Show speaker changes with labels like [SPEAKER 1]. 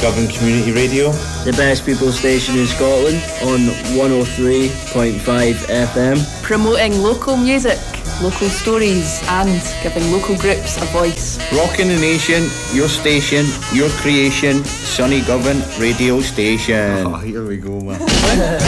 [SPEAKER 1] Govan Community Radio.
[SPEAKER 2] The best people station in Scotland on 103.5 FM.
[SPEAKER 3] Promoting local music, local stories and giving local groups a voice.
[SPEAKER 4] Rocking the nation, your station, your creation, Sonny Govan Radio Station.
[SPEAKER 1] Oh, here we go, man.